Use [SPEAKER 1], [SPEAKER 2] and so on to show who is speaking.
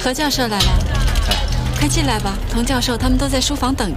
[SPEAKER 1] 何教授来了，快进来吧。童教授他们都在书房等着。